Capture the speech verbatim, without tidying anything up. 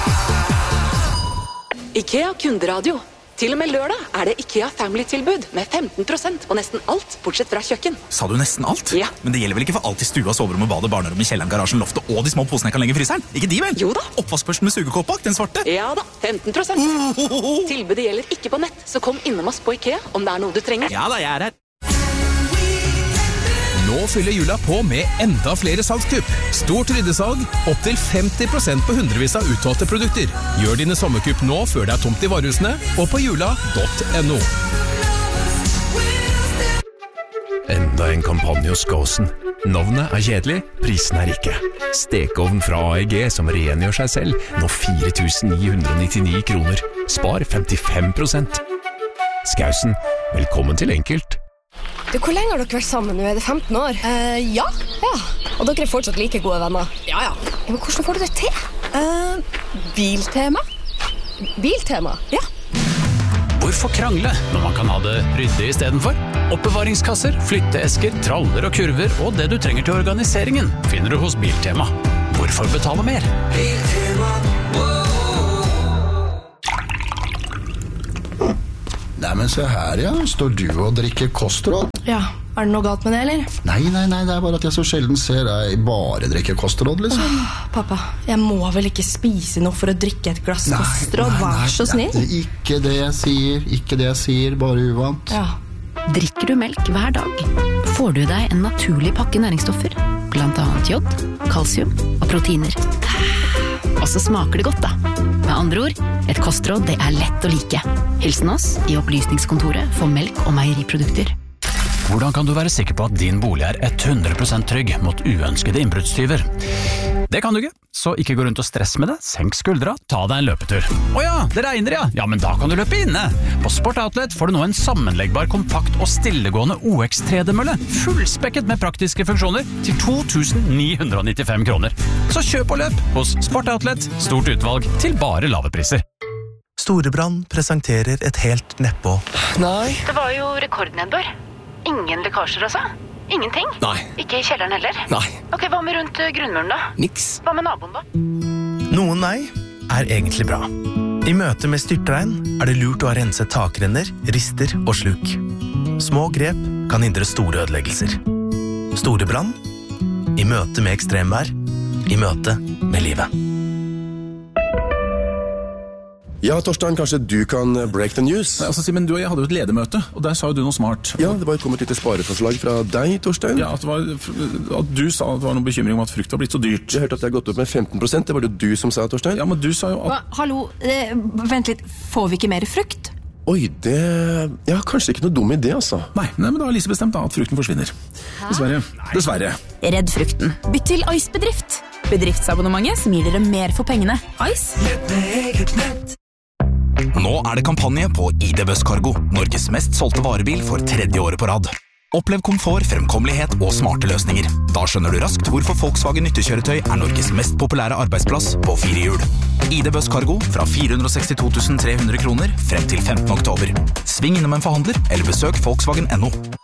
IKEA kunderadio. Til og med lørdag er det IKEA Family-tilbud med femten prosent på nesten alt, bortsett fra kjøkken. Sa du nesten alt? Ja. Men det gjelder vel ikke for alt I stua, soverom, badet, barnerom, I kjelleren, garasjen, loftet og de små posene jeg kan legge I fryseren? Ikke de vel? Jo da. Oppvaskbørsten med sugekopp bak, den svarte? Ja da, femten prosent. Ohohoho. Tilbudet gjelder ikke på nett, så kom innom oss på IKEA om det er noe du trenger. Ja da, jeg er her. Nå fyller jula på med enda flere salgskupp. Stort ryddesalg, opp til femti prosent på hundrevis av utvalgte produkter. Gjør dine sommerkupp nå før det er tomt I varehusene, og på jula punktum no. Enda en kampanje hos Gåsen. Navnet er kjedelig, prisen er ikke. Stekeovn fra A E G som rengjør seg selv, nå fire tusen ni hundre nittini kroner. Spar femtifem prosent. Skausen, velkommen til enkelt. Du, hvor lenge har dere vært sammen nå? Er det femten år? Uh, ja. Ja, og dere er fortsatt like gode venner? Ja, ja. Ja, men hvordan får du det til? Uh, biltema. Biltema? Ja. Hvorfor krangle når man kan ha det ryddig I stedet for? Oppbevaringskasser, flytteesker, traller og kurver og det du trenger til organiseringen finner du hos Biltema. Hvorfor betale mer? Biltema. Nei, men se her, ja. Står du og drikker kostråd? Ja, er det noe galt med det, eller? Nei, nei, nei, det er bare at jeg så sjelden ser deg bare drikke kostråd, liksom. Åh, pappa, jeg må vel ikke spise noe for å drikke et glass kostråd, vær så snill. Nei, ikke det jeg sier, ikke det jeg sier, bare uvant. Ja. Drikker du melk hver dag, får du deg en naturlig pakke næringsstoffer, blant annet jod, kalsium og proteiner. Og så smaker det godt da. Med andre ord, et kostråd det er lett å like. Hilsen oss I opplysningskontoret for melk og meieriprodukter. Hvordan kan du være sikker på at din bolig er hundre prosent trygg mot uønskede innbruddstyver? Det kan du ikke, så ikke gå rundt og stress med det. Senk skuldra, ta deg en løpetur. Åja, det regner ja! Ja, men da kan du løpe inne. På Sport Outlet får du nå en sammenleggbar, kompakt og stillegående O X tre D-mølle. Fullspekket med praktiske funksjoner til to tusen ni hundre nittifem kroner. Så kjøp og løp hos Sport Outlet. Stort utvalg til bare lave priser. Storebrand presenterer et helt nedpå. Nei. Det var jo rekordnedbør. Ingen lekkasjer også? Ingenting? Nei. Ikke I kjelleren heller? Nei. Ok, hva med rundt grunnmuren da? Niks. Hva med naboen da? Noen nei er egentlig bra. I møte med styrtregn er det lurt å ha renset takrenner, rister og sluk. Små grep kan hindre store ødeleggelser. Storebrand. I møte med ekstremvær. I møte med livet. Ja, Torstein, kanskje du kan break the news? Nei, altså, Simen, du og jeg hadde jo et ledermøte, og der sa jo du noe smart. Ja, det var kommet litt spareforslag fra deg, Torstein. Ja, at, det var, at du sa at det var noen bekymring om at frukt har blitt så dyrt. Jeg hørte at det har gått opp med femten prosent, det var det du som sa, Torstein. Ja, men du sa jo at... Hva? Hallo, eh, vent litt, får vi ikke mer frukt? Oi, det... Ja, kanskje ikke noe dum idé, altså. Nei, nei men da har Lise bestemt da, at frukten forsvinner. Dessverre. Dessverre. Redd frukten. Bytt til Ice-bedrift. Bedriftsabonnementet som gir dere mer for pengene. Ice. Nett med eget nett. Nå er det kampanje på I D Buss Cargo, Norges mest solgte varebil for tredje året på rad. Opplev komfort, fremkommelighet og smarte løsninger. Da skjønner du raskt hvorfor Volkswagen nyttekjøretøy er Norges mest populære arbeidsplass på fire hjul. I D Buss Cargo fra fire hundre sekstito tusen tre hundre kroner frem til femtende oktober. Sving innom en forhandler eller besøk Volkswagen punktum no.